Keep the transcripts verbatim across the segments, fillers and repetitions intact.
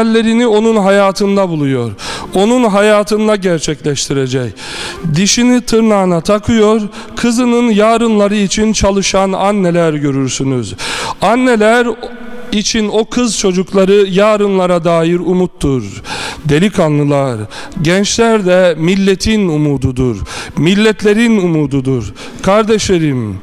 hayallerini onun hayatında buluyor. Onun hayatında gerçekleştirecek. Dişini tırnağına takıyor, kızının yarınları için çalışan anneler görürsünüz. Anneler için o kız çocukları yarınlara dair umuttur. Delikanlılar, gençler de milletin umududur. Milletlerin umududur. Kardeşlerim,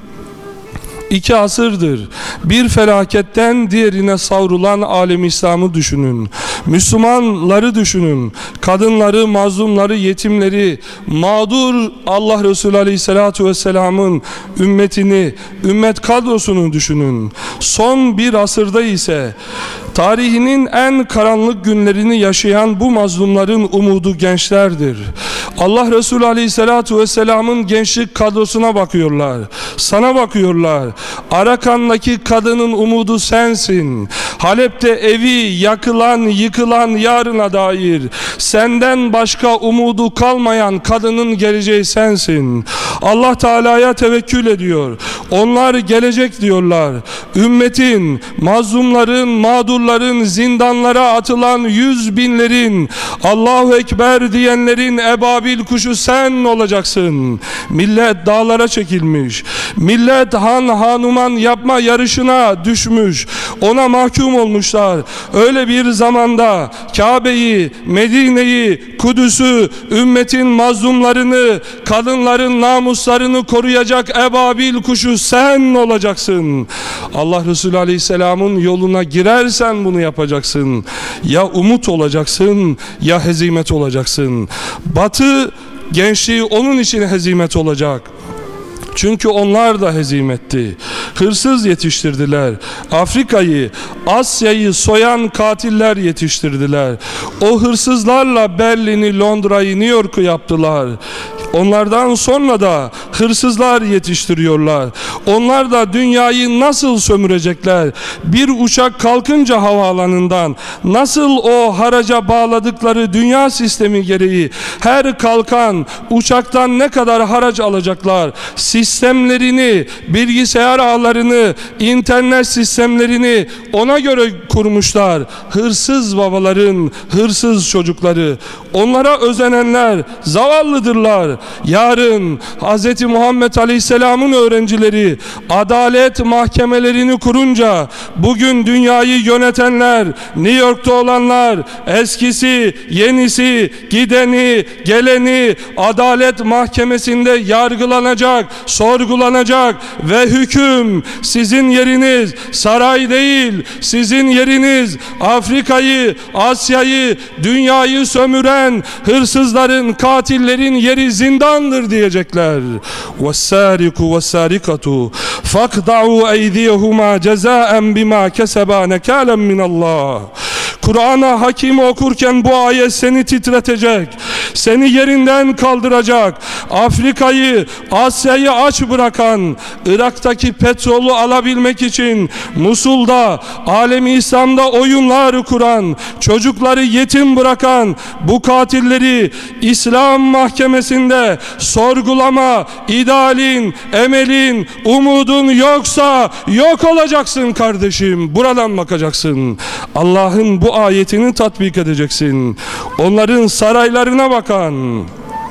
İki asırdır bir felaketten diğerine savrulan alem İslam'ı düşünün. Müslümanları düşünün. Kadınları, mazlumları, yetimleri, mağdur Allah Resulü Aleyhisselatü Vesselam'ın ümmetini, ümmet kadrosunu düşünün. Son bir asırda ise tarihinin en karanlık günlerini yaşayan bu mazlumların umudu gençlerdir. Allah Resulü Aleyhisselatü Vesselam'ın gençlik kadrosuna bakıyorlar. Sana bakıyorlar. Arakan'daki kadının umudu sensin. Halep'te evi yakılan, yıkılan yarına dair senden başka umudu kalmayan kadının geleceği sensin. Allah Teala'ya tevekkül ediyor. Onlar gelecek diyorlar. Ümmetin, mazlumların, mağdurların, zindanlara atılan yüz binlerin, Allahu Ekber diyenlerin ebabil kuşu sen olacaksın. Millet dağlara çekilmiş. Millet han hanuman yapma yarışına düşmüş. Ona mahkum olmuşlar. Öyle bir zamanda Kabe'yi, Medine'yi, Kudüs'ü, ümmetin mazlumlarını, kadınların namuslarını koruyacak ebabil kuşu sen olacaksın. Allah Resulü Aleyhisselam'ın yoluna girersen bunu yapacaksın. Ya umut olacaksın ya hezimet olacaksın. Batı gençliği onun için hezimet olacak. Çünkü onlar da hezimetti. Hırsız yetiştirdiler. Afrika'yı, Asya'yı soyan katiller yetiştirdiler. O hırsızlarla Berlin'i, Londra'yı, New York'u yaptılar. Onlardan sonra da hırsızlar yetiştiriyorlar. Onlar da dünyayı nasıl sömürecekler? Bir uçak kalkınca havaalanından nasıl o haraca bağladıkları dünya sistemi gereği her kalkan uçaktan ne kadar haraç alacaklar? Sistemlerini, bilgisayar ağlarını, internet sistemlerini ona göre kurmuşlar. Hırsız babaların, hırsız çocukları. Onlara özenenler zavallıdırlar. Yarın Hz. Muhammed Aleyhisselam'ın öğrencileri adalet mahkemelerini kurunca bugün dünyayı yönetenler, New York'ta olanlar, eskisi, yenisi, gideni, geleni adalet mahkemesinde yargılanacak, sorgulanacak ve hüküm sizin yeriniz saray değil, sizin yeriniz Afrika'yı, Asya'yı, dünyayı sömüren hırsızların, katillerin yeri zindandır diyecekler. وَالسَّارِكُ وَالسَّارِكَةُ فَاقْدَعُوا اَيْدِيَهُمَا جَزَاءً بِمَا كَسَبَا نَكَالًا مِنَ اللّٰهِ. Kur'an'a hakim okurken bu ayet seni titretecek, seni yerinden kaldıracak. Afrika'yı, Asya'yı aç bırakan, Irak'taki petrolü alabilmek için Musul'da, alemi İslam'da oyunlar kuran, çocukları yetim bırakan bu katilleri İslam mahkemesinde sorgulama, idealin, emelin, umudun yoksa yok olacaksın kardeşim. Buradan bakacaksın. Allah'ın bu ayetini tatbik edeceksin. Onların saraylarına bakan,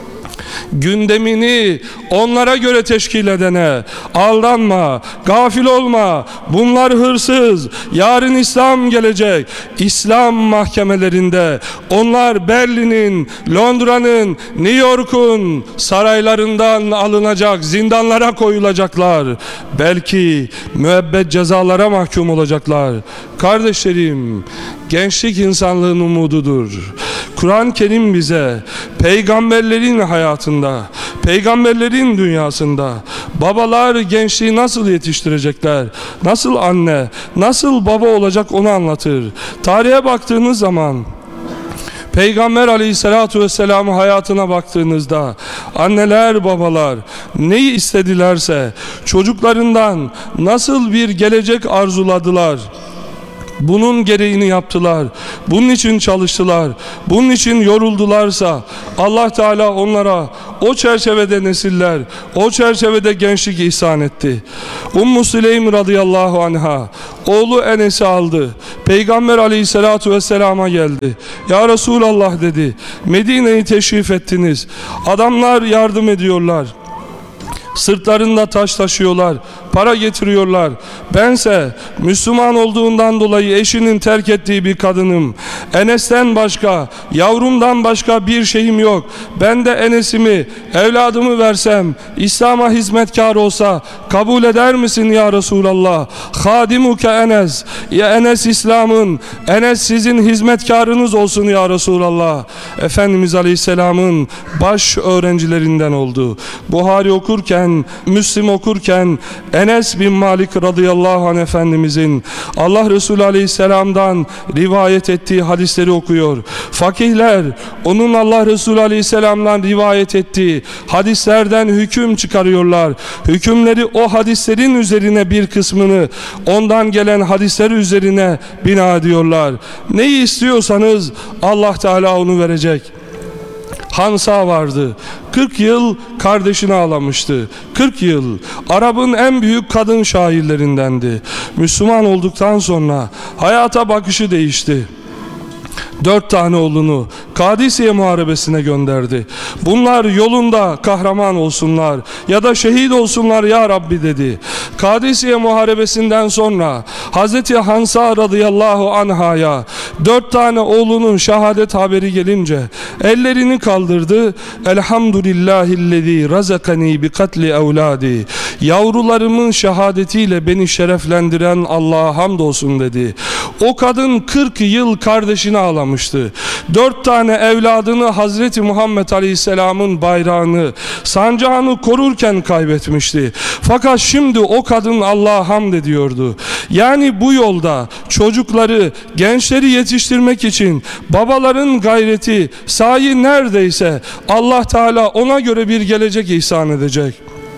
gündemini onlara göre teşkil edene aldanma, gafil olma. Bunlar hırsız. Yarın İslam gelecek. İslam mahkemelerinde onlar Berlin'in, Londra'nın, New York'un saraylarından alınacak, zindanlara koyulacaklar. Belki müebbet cezalara mahkum olacaklar. Kardeşlerim, gençlik insanlığın umududur. Kur'an-ı Kerim bize peygamberlerin hayatında, peygamberlerin dünyasında babalar gençliği nasıl yetiştirecekler, nasıl anne, nasıl baba olacak onu anlatır. Tarihe baktığınız zaman Peygamber Aleyhisselatü Vesselam'ın hayatına baktığınızda anneler, babalar neyi istedilerse çocuklarından nasıl bir gelecek arzuladılar. bunun gereğini yaptılar, bunun için çalıştılar, bunun için yoruldularsa Allah Teala onlara o çerçevede nesiller, o çerçevede gençlik ihsan etti. Ummu Süleym radıyallahu anha oğlu Enes'i aldı. Peygamber aleyhissalatu vesselama geldi. Ya Resulallah dedi, Medine'yi teşrif ettiniz. Adamlar yardım ediyorlar. Sırtlarında taş taşıyorlar, para getiriyorlar. Bense Müslüman olduğundan dolayı eşinin terk ettiği bir kadınım. Enes'ten başka, yavrumdan başka bir şeyim yok. Ben de Enes'imi, evladımı versem, İslam'a hizmetkar olsa kabul eder misin ya Resulallah? Hadimuke Enes, ya Enes İslam'ın, Enes sizin hizmetkarınız olsun ya Resulallah. Efendimiz Aleyhisselam'ın baş öğrencilerinden oldu. Buhari okurken, Müslim okurken Enes bin Malik radıyallahu anh Efendimizin Allah Resulü Aleyhisselam'dan rivayet ettiği hadisleri okuyor. Fakihler onun Allah Resulü Aleyhisselam'dan rivayet ettiği hadislerden hüküm çıkarıyorlar. Hükümleri o hadislerin üzerine bir kısmını ondan gelen hadisler üzerine bina ediyorlar. Neyi istiyorsanız Allah Teala onu verecek. Hansa vardı. kırk yıl kardeşini ağlamıştı. kırk yıl. Arap'ın en büyük kadın şairlerindendi. Müslüman olduktan sonra hayata bakışı değişti. Dört tane oğlunu Kadisiye Muharebesi'ne gönderdi. Bunlar yolunda kahraman olsunlar ya da şehit olsunlar ya Rabbi dedi. Kadisiye Muharebesi'nden sonra Hazreti Hansa radıyallahu anhaya dört tane oğlunun şehadet haberi gelince ellerini kaldırdı. Elhamdülillahillezî razakani bi katli evladi. Yavrularımın şehadetiyle beni şereflendiren Allah'a hamdolsun dedi. O kadın kırk yıl kardeşini ağlamıştı. Dört tane evladını Hazreti Muhammed Aleyhisselam'ın bayrağını, sancağını korurken kaybetmişti. Fakat şimdi o kadın Allah'a hamd ediyordu. Yani bu yolda çocukları, gençleri yetiştirmek için babaların gayreti, sahi neredeyse Allah Teala ona göre bir gelecek ihsan edecek.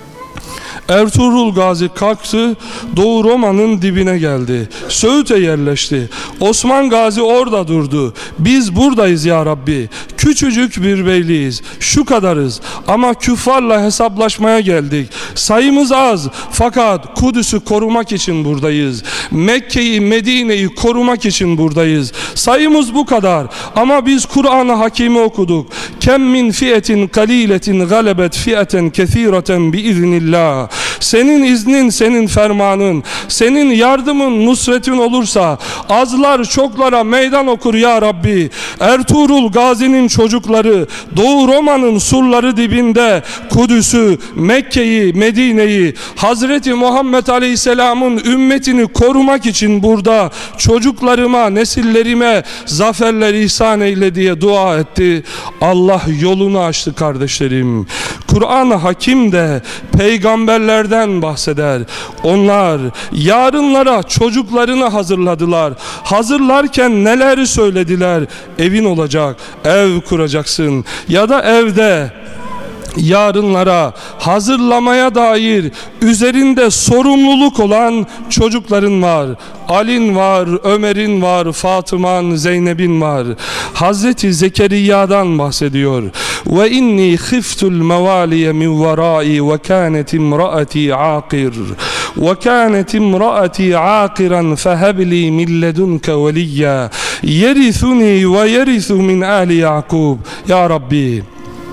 Ertuğrul Gazi kalktı, Doğu Roma'nın dibine geldi. Söğüt'e yerleşti. Osman Gazi orada durdu. Biz buradayız ya Rabbi. Küçücük bir beyliğiz. Şu kadarız. Ama küffarla hesaplaşmaya geldik. Sayımız az. Fakat Kudüs'ü korumak için buradayız. Mekke'yi, Medine'yi korumak için buradayız. Sayımız bu kadar. Ama biz Kur'an-ı Hakim'i okuduk. Kem min fiyetin kaliletin galebet fiyeten kethireten biiznillah. Senin iznin, senin fermanın, senin yardımın, nusretin olursa azlar çoklara meydan okur ya Rabbi. Ertuğrul Gazi'nin çocukları Doğu Roma'nın surları dibinde Kudüs'ü, Mekke'yi, Medine'yi, Hazreti Muhammed Aleyhisselam'ın ümmetini korumak için burada. Çocuklarıma, nesillerime zaferler ihsan eyle diye dua etti. Allah yolunu açtı kardeşlerim. Kur'an-ı Hakim de peygamberlerden bahseder. Onlar yarınlara çocuklarını hazırladılar. Hazırlarken neler söylediler? Evin olacak, ev kuracaksın ya da evde yarınlara hazırlamaya dair üzerinde sorumluluk olan çocukların var. Ali'nin var, Ömer'in var, Fatıma'nın, Zeynep'in var. Hazreti Zekeriya'dan bahsediyor. Ve inni khiftul mevaliye min verai ve kânet imraati âkir. Ve kânet imraati âkiran fehebli min ledunke veliyya. Yerithuni ve yerithu min âli Yakub. Ya Rabbi,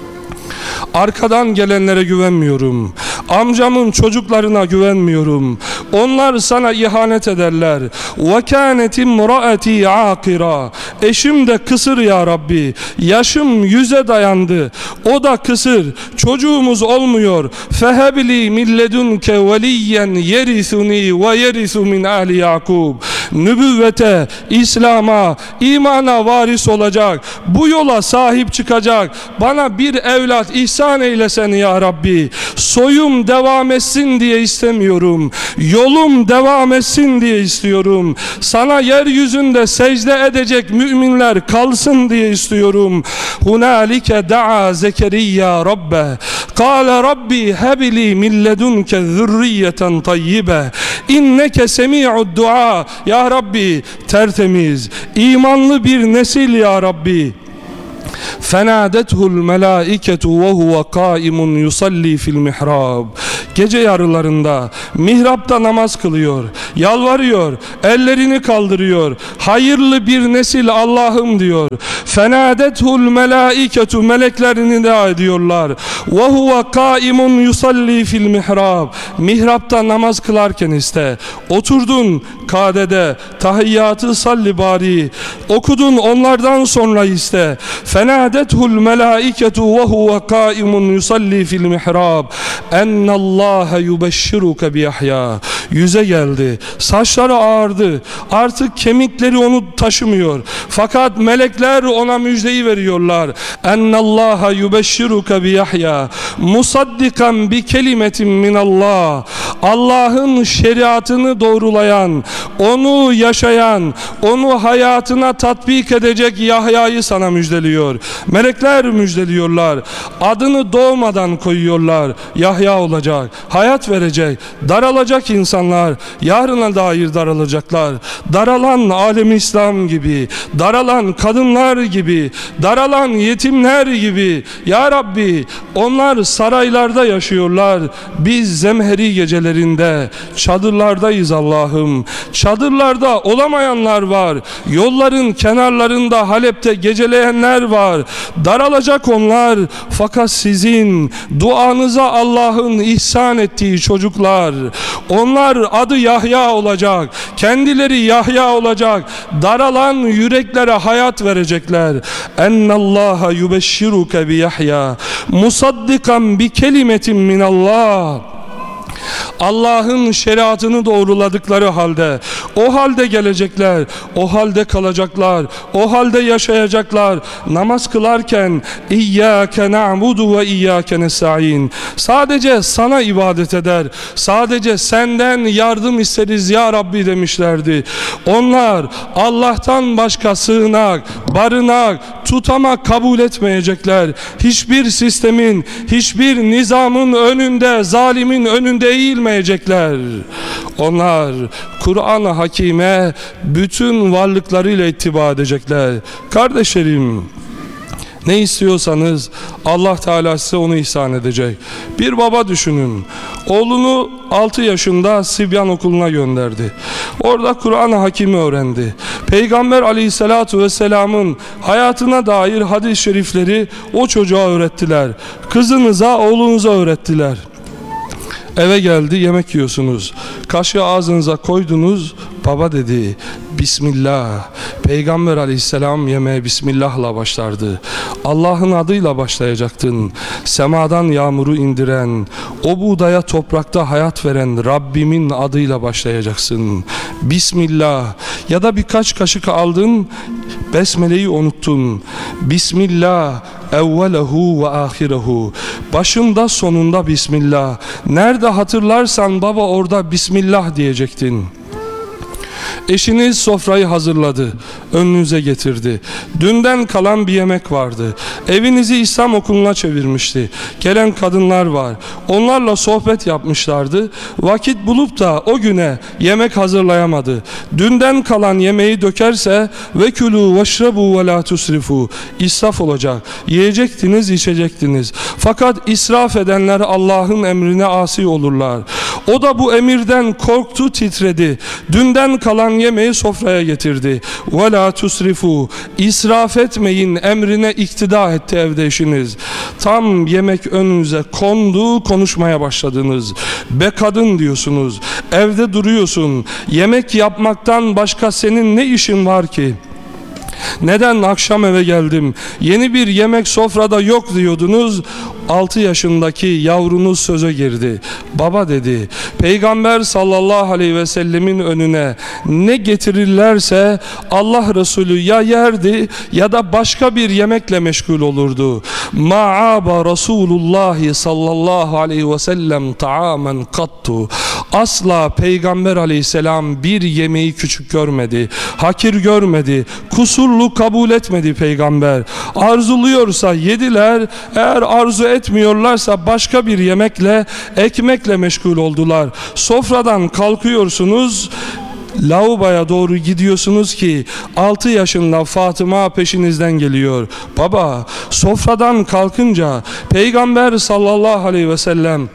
arkadan gelenlere güvenmiyorum. Amcamın çocuklarına güvenmiyorum. Onlar sana ihanet ederler. وَكَانَتِ امْرَأَتِي عَاقِرًا. Eşim de kısır ya Rabbi. Yaşım yüze dayandı. O da kısır. Çocuğumuz olmuyor. فَهَبْلِي مِنْ لَدُنْكَ وَلِيًّا يَرِثُنِي وَيَرِثُ مِنْ آلِ Yakub. Nübüvvete, İslam'a, imana varis olacak. Bu yola sahip çıkacak. Bana bir evlat ihsan eylesen ya Rabbi. Soyum devam etsin diye istemiyorum. Yolum devam etsin diye istiyorum. Sana yeryüzünde secde edecek müminler kalsın diye istiyorum. Hunalike da'a Zekeriya Rabbe. Kâle Rabbi hebli min ledunke zürriyeten tayyibe. inneke semi'ud dua. Ya Rabbi, tertemiz, imanlı bir nesil ya Rabbi. Fenâdethul melâiketu ve huve kâimun yusalli fil mihrab. Gece yarılarında mihrapta namaz kılıyor, yalvarıyor, ellerini kaldırıyor. Hayırlı bir nesil Allah'ım diyor. Fenâdethul melâiketu, meleklerini de ediyorlar. Ve huve kâimun yusalli fil mihrab. Mihrapta namaz kılarken iste. Oturdun kadede, tahiyyatı salli bari. Okudun, onlardan sonra iste. Fenâdethul melâiketu ve huve kâimun yusalli fil mihrab. Ennallâhe yubeşşiruke bi Yahya. Yüze geldi, saçları ağardı, artık kemikleri onu taşımıyor. Fakat melekler ona müjdeyi veriyorlar. Ennallâhe yubeşşiruke bi Yahya musaddikan bi kelimetin minallah. Allah'ın şeriatını doğrulayan, onu yaşayan, onu hayatına tatbik edecek Yahya'yı sana müjdeliyor. Melekler müjdeliyorlar. Adını doğmadan koyuyorlar. Yahya olacak, hayat verecek, daralacak insanlar, yarına dair daralacaklar. Daralan alem-i İslam gibi, daralan kadınlar gibi, daralan yetimler gibi. Ya Rabbi, onlar saraylarda yaşıyorlar. Biz zemheri gecelerinde çadırlardayız Allah'ım. Çadırlarda olamayanlar var. Yolların kenarlarında Halep'te geceleyenler var. Daralacak onlar. Fakat sizin duanıza Allah'ın ihsan ettiği çocuklar, onlar adı Yahya olacak, kendileri Yahya olacak, daralan yüreklere hayat verecekler. Ennallaha yubeşşiruke bi Yahya musaddikan bi kelimetin minallah. Allah'ın şeriatını doğruladıkları halde, o halde gelecekler, o halde kalacaklar, o halde yaşayacaklar. Namaz kılarken İyyâke na'budu ve İyyâke nesta'in. Sadece sana ibadet eder, sadece senden yardım isteriz ya Rabbi demişlerdi. Onlar Allah'tan başka sığınak, barınak, tutamak kabul etmeyecekler. Hiçbir sistemin, hiçbir nizamın önünde, zalimin önünde eğilmeyecekler. Onlar Kur'an-ı Hakîm'e bütün varlıklarıyla ittiba edecekler. Kardeşlerim, ne istiyorsanız Allah Teala size onu ihsan edecek. Bir baba düşünün. Oğlunu altı yaşında Sibyan okuluna gönderdi. Orada Kur'an-ı Hakîm'i öğrendi. Peygamber Aleyhisselatu Vesselam'ın hayatına dair hadis-i şerifleri o çocuğa öğrettiler. Kızınıza, oğlunuza öğrettiler. Eve geldi, yemek yiyorsunuz. Kaşığı ağzınıza koydunuz. Baba dedi, Bismillah. Peygamber Aleyhisselam yemeğe Bismillah'la başlardı. Allah'ın adıyla başlayacaktın. Semadan yağmuru indiren, o buğdaya toprakta hayat veren Rabbimin adıyla başlayacaksın. Bismillah. Ya da birkaç kaşık aldın, Besmele'yi unuttun. Bismillah. Evvelehu ve ahirehu. Başında sonunda Bismillah. Nerede hatırlarsan baba orada Bismillah diyecektin. Eşiniz sofrayı hazırladı, önünüze getirdi. Dünden kalan bir yemek vardı. Evinizi İslam okuluna çevirmişti. Gelen kadınlar var. Onlarla sohbet yapmışlardı. Vakit bulup da o güne yemek hazırlayamadı. Dünden kalan yemeği dökerse ve külü veşrebu ve la tusrifu. İsraf olacak. Yiyecektiniz, içecektiniz. Fakat israf edenler Allah'ın emrine asi olurlar. O da bu emirden korktu, titredi. Dünden kalan yemeği sofraya getirdi. Ve la tusrifu. İsraf etmeyin emrine iktida etti evde eşiniz. Tam yemek önünüze kondu, konuşmaya başladınız. Be kadın diyorsunuz. Evde duruyorsun. Yemek yapmaktan başka senin ne işin var ki? Neden akşam eve geldim, yeni bir yemek sofrada yok diyordunuz? altı yaşındaki yavrunuz söze girdi. Baba dedi, Peygamber sallallahu aleyhi ve sellemin önüne ne getirirlerse Allah Resulü ya yerdi ya da başka bir yemekle meşgul olurdu. Ma'aba Resulullah sallallahu aleyhi ve sellem ta'amen kattu. Asla Peygamber aleyhisselam bir yemeği küçük görmedi, hakir görmedi, kusurlu kabul etmedi Peygamber. Arzuluyorsa yediler, eğer arzu et etmiyorlarsa başka bir yemekle, ekmekle meşgul oldular. Sofradan kalkıyorsunuz, lavaboya doğru gidiyorsunuz ki altı yaşında Fatıma peşinizden geliyor. Baba, sofradan kalkınca Peygamber sallallahu aleyhi ve sellem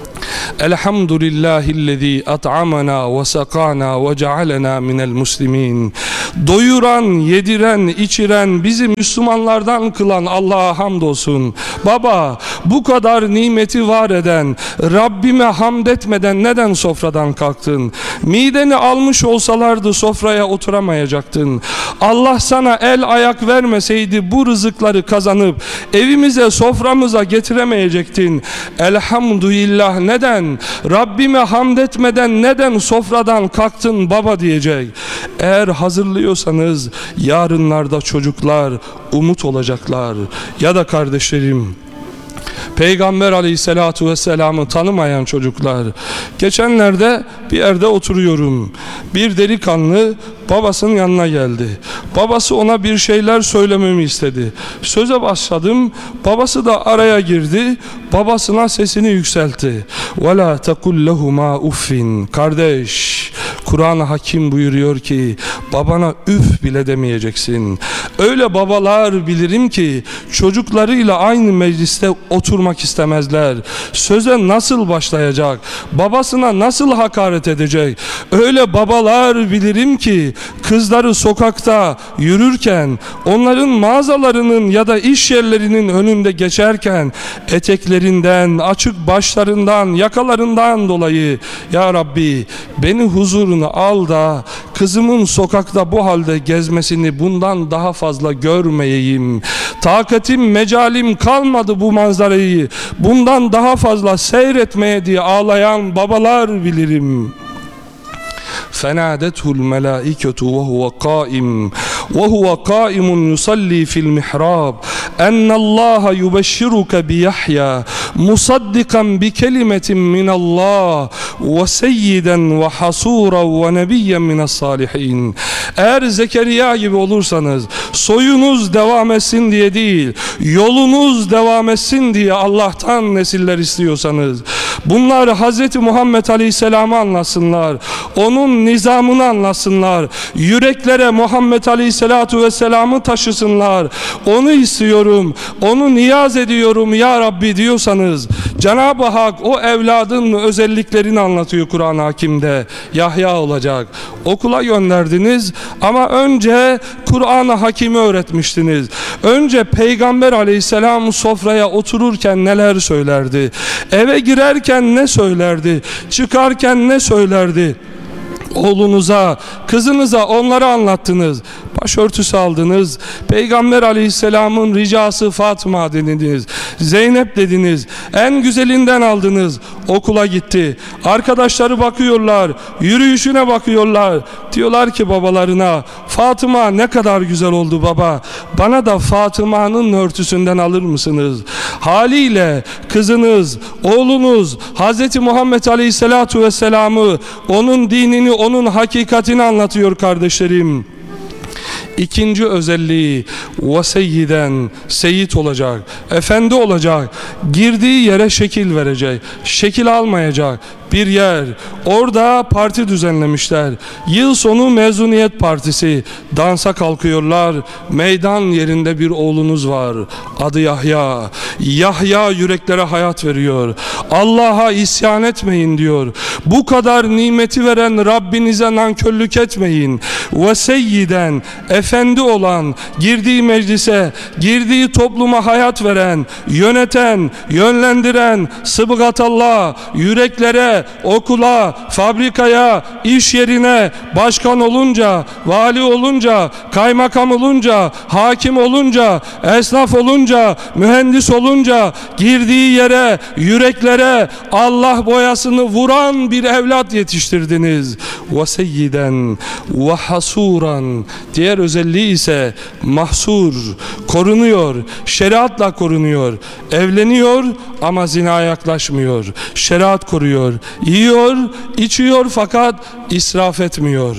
Elhamdülillahillezî at'amana ve sakana ve cealena minel muslimin. Doyuran, yediren, içiren, bizi Müslümanlardan kılan Allah'a hamdolsun. Baba, bu kadar nimeti var eden Rabbime hamd etmeden neden sofradan kalktın? Mideni almış olsalardı sofraya oturamayacaktın. Allah sana el ayak vermeseydi bu rızıkları kazanıp evimize, soframıza getiremeyecektin. Elhamdülillah neden? Rabbime hamd etmeden neden sofradan kalktın baba diyecek. Eğer hazırlıyorsanız yarınlarda çocuklar umut olacaklar. Ya da kardeşlerim, Peygamber aleyhissalatu vesselam'ı tanımayan çocuklar. Geçenlerde bir yerde oturuyorum. Bir delikanlı babasının yanına geldi. Babası ona bir şeyler söylememi istedi. Söze başladım. Babası da araya girdi. Babasına sesini yükseltti. وَلَا تَقُلْ لَهُمَا uffin. Kardeş, Kur'an-ı Hakim buyuruyor ki babana üf bile demeyeceksin. Öyle babalar bilirim ki çocuklarıyla aynı mecliste oturmak istemezler. Söze nasıl başlayacak? Babasına nasıl hakaret edecek? Öyle babalar bilirim ki kızları sokakta yürürken, onların mağazalarının ya da iş yerlerinin önünde geçerken eteklerinden, açık başlarından, yakalarından dolayı ya Rabbi beni huzuruna al da kızımın sokakta bu halde gezmesini bundan daha fazla görmeyeyim. Takatim, mecalim kalmadı bu manzarayı bundan daha fazla seyretmeye diye ağlayan babalar bilirim. فنادته الملائكة وهو قائم وهو قائم يصلي في المحراب أن الله يبشرك بيحيى مصدقا بكلمة من الله وسيدا وحصورا ونبيا من الصالحين. Eğer Zekeriya gibi olursanız, soyunuz devam etsin diye değil, yolunuz devam etsin diye Allah'tan nesiller istiyorsanız, bunlar Hazreti Muhammed Aleyhisselam'ı anlasınlar, onun nizamını anlasınlar, yüreklere Muhammed Aleyhisselatu Vesselam'ı taşısınlar, onu istiyorum, onu niyaz ediyorum ya Rabbi diyorsanız, Cenab-ı Hak o evladın özelliklerini anlatıyor Kur'an-ı Hakim'de. Yahya olacak, okula gönderdiniz ama önce Kur'an-ı Hakim'i öğretmiştiniz. Önce Peygamber Aleyhisselam sofraya otururken neler söylerdi, eve girerken ne söylerdi, çıkarken ne söylerdi? Oğlunuza, kızınıza onları anlattınız. Başörtüsü aldınız. Peygamber Aleyhisselam'ın ricası Fatıma dediniz. Zeynep dediniz. En güzelinden aldınız. Okula gitti. Arkadaşları bakıyorlar. Yürüyüşüne bakıyorlar. Diyorlar ki babalarına, Fatıma ne kadar güzel oldu baba. Bana da Fatıma'nın örtüsünden alır mısınız? Haliyle kızınız, oğlunuz Hazreti Muhammed Aleyhisselatu Vesselam'ı, onun dinini, onun hakikatini anlatıyor kardeşlerim. İkinci özelliği veseyiden, seyit olacak, efendi olacak, girdiği yere şekil verecek, şekil almayacak bir yer. Orada parti düzenlemişler. Yıl sonu mezuniyet partisi. Dansa kalkıyorlar. Meydan yerinde bir oğlunuz var. Adı Yahya. Yahya yüreklere hayat veriyor. Allah'a isyan etmeyin diyor. Bu kadar nimeti veren Rabbinize nankörlük etmeyin. Ve seyyiden, efendi olan, girdiği meclise, girdiği topluma hayat veren, yöneten, yönlendiren, sıbgatallah, yüreklere, okula, fabrikaya, iş yerine, başkan olunca, vali olunca, kaymakam olunca, hakim olunca, esnaf olunca, mühendis olunca, girdiği yere, yüreklere Allah boyasını vuran bir evlat yetiştirdiniz. Ve seyyiden ve hasuran. Diğer özelliği ise mahsur, korunuyor, şeriatla korunuyor, evleniyor ama zina yaklaşmıyor, şeriat koruyor, yiyor, içiyor fakat israf etmiyor,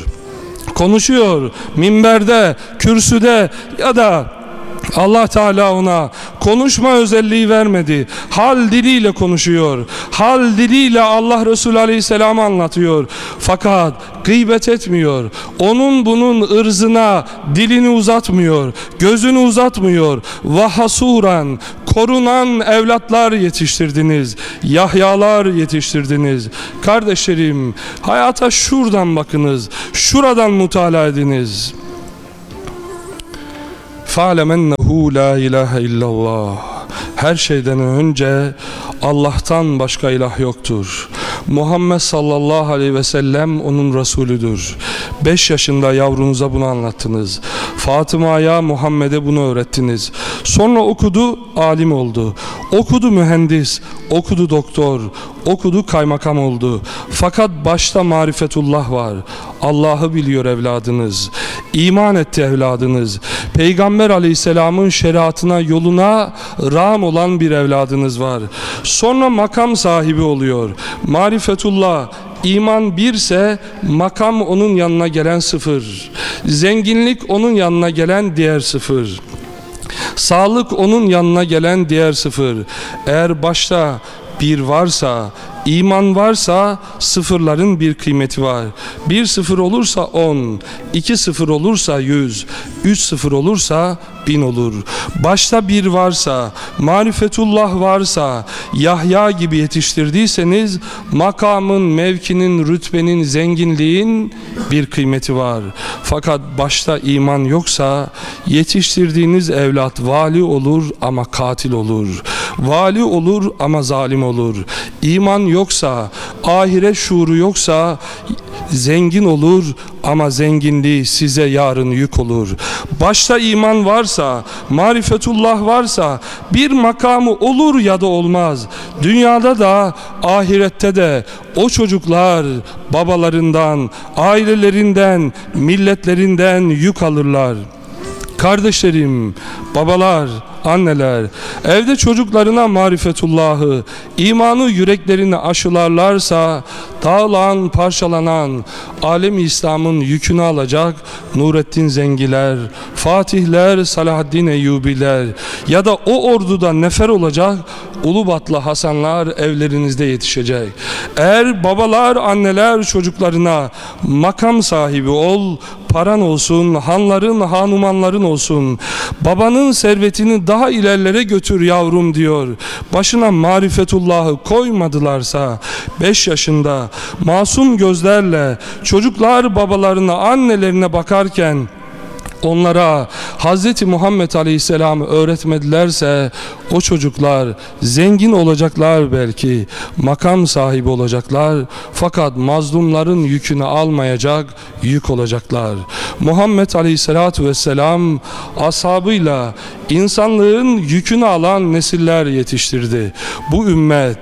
konuşuyor, minberde, kürsüde ya da Allah Teala ona konuşma özelliği vermedi. Hal diliyle konuşuyor. Hal diliyle Allah Resulü Aleyhisselam'ı anlatıyor. Fakat gıybet etmiyor. Onun bunun ırzına dilini uzatmıyor. Gözünü uzatmıyor. Vahasuran, korunan evlatlar yetiştirdiniz. Yahyalar yetiştirdiniz. Kardeşlerim, hayata şuradan bakınız. Şuradan mutala ediniz. فَعْلَمْ اَنَّهُ لَا اِلَٰهَ اِلَّا اللّٰهِ Her şeyden önce Allah'tan başka ilah yoktur. Muhammed sallallahu aleyhi ve sellem onun Resulüdür. Beş yaşında yavrunuza bunu anlattınız. Fatıma'ya, Muhammed'e bunu öğrettiniz. Sonra okudu, alim oldu. Okudu mühendis, okudu doktor, okudu kaymakam oldu. Fakat başta marifetullah var. Allah'ı biliyor evladınız. İman etti evladınız. Peygamber aleyhisselamın şeriatına, yoluna rağm olan bir evladınız var. Sonra makam sahibi oluyor. Marifetullah, iman birse makam onun yanına gelen sıfır. Zenginlik onun yanına gelen diğer sıfır. Sağlık onun yanına gelen diğer sıfır. Eğer başta bir varsa, iman varsa sıfırların bir kıymeti var. Bir sıfır olursa on, iki sıfır olursa yüz, üç sıfır olursa bin olur. Başta bir varsa, marifetullah varsa, Yahya gibi yetiştirdiyseniz makamın, mevkinin, rütbenin, zenginliğin bir kıymeti var. Fakat başta iman yoksa yetiştirdiğiniz evlat vali olur ama katil olur. Vali olur ama zalim olur. İman yoksa, ahiret şuuru yoksa zengin olur ama zenginliği size yarın yük olur. Başta iman varsa, marifetullah varsa bir makamı olur ya da olmaz. Dünyada da ahirette de o çocuklar babalarından, ailelerinden, milletlerinden yük alırlar. Kardeşlerim, babalar, anneler, evde çocuklarına marifetullahı, imanı yüreklerine aşılarlarsa dağılan, parçalanan alem-i İslam'ın yükünü alacak Nurettin Zengiler, Fatihler, Salahaddin Eyyubiler ya da o orduda nefer olacak Ulubatlı Hasanlar evlerinizde yetişecek. Eğer babalar, anneler çocuklarına makam sahibi ol, paran olsun, hanların, hanumanların olsun, babanın servetini daha ilerlere götür yavrum diyor. Başına marifetullahı koymadılarsa beş yaşında masum gözlerle çocuklar babalarına, annelerine bakarken onlara Hz. Muhammed Aleyhisselam'ı öğretmedilerse o çocuklar zengin olacaklar, belki makam sahibi olacaklar, fakat mazlumların yükünü almayacak yük olacaklar. Muhammed Aleyhisselatü Vesselam ashabıyla insanlığın yükünü alan nesiller yetiştirdi. Bu ümmet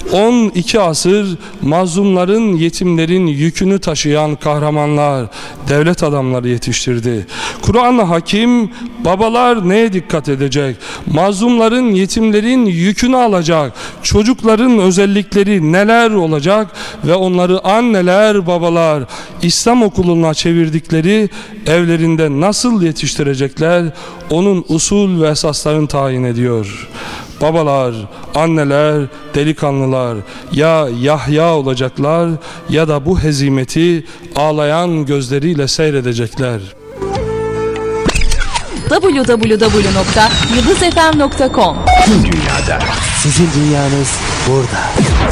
on iki asır mazlumların, yetimlerin yükünü taşıyan kahramanlar, devlet adamları yetiştirdi. Kur'an-ı Hakim babalar neye dikkat edecek? Mazlumların, yetimlerin yükünü alacak. Çocukların özellikleri neler olacak ve onları anneler, babalar İslam okuluna çevirdikleri evlerinde nasıl yetiştirecekler? Onun usul ve esaslarını tayin ediyor. Babalar, anneler, delikanlılar ya Yahya olacaklar ya da bu hezimeti ağlayan gözleriyle seyredecekler. double-u double-u double-u nokta yıldız f m nokta com Tüm dünyada sizin dünyanız burada.